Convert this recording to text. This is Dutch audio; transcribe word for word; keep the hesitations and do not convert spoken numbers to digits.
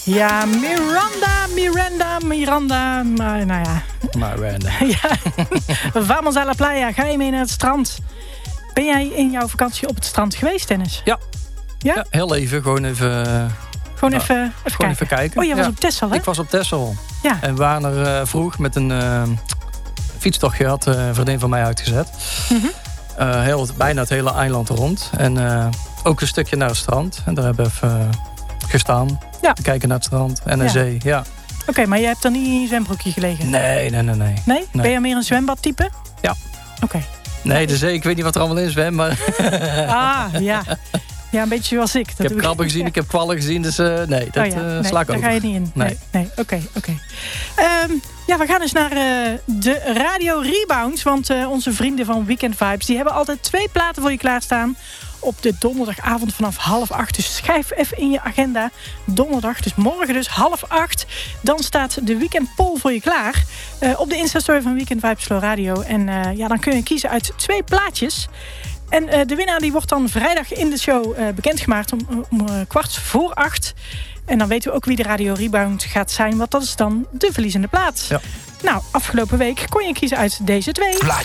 Ja, Miranda, Miranda, Miranda. Maar, nou ja. Miranda. Ja. Vamos a la playa. Ga je mee naar het strand? Ben jij in jouw vakantie op het strand geweest, Dennis? Ja. Ja? Ja, heel even. Gewoon even... Gewoon, nou, even, even, gewoon kijken. even kijken. Oh, jij was ja. op Texel, hè? Ik was op Texel. Ja. En we waren er uh, vroeg met een uh, fietstochtje. Had uh, een vriendin van mij uitgezet. Mm-hmm. Uh, heel, bijna het hele eiland rond. En uh, ook een stukje naar het strand. En daar hebben we even uh, gestaan. Ja. Kijken naar het strand en de ja. zee. Ja. Oké, okay, maar je hebt dan niet in je zwembroekje gelegen? Nee, nee, nee. Nee? Nee? Ben nee. je meer een zwembadtype? Ja. Oké. Okay. Nee, de zee, ik weet niet wat er allemaal in zwem, maar... Ah, ja. Ja, een beetje zoals ik. Dat ik heb krabben gezien, ik heb kwallen gezien, dus uh, nee, dat oh ja, uh, nee, sla ik over. Daar ga je niet in. Nee. Nee, oké, oké. Okay, okay. um, ja, we gaan dus naar uh, de Radio Rebounds. Want uh, onze vrienden van Weekend Vibes, die hebben altijd twee platen voor je klaarstaan. Op de donderdagavond vanaf half acht. Dus schrijf even in je agenda. Donderdag, dus morgen dus half acht. Dan staat de Weekend Poll voor je klaar. Uh, op de Insta-story van Weekend Vibes Slow Radio. En uh, ja, dan kun je kiezen uit twee plaatjes. En uh, de winnaar die wordt dan vrijdag in de show uh, bekendgemaakt om, om uh, kwart voor acht. En dan weten we ook wie de Radio Rebound gaat zijn. Want dat is dan de verliezende plaats. Ja. Nou, afgelopen week kon je kiezen uit deze twee.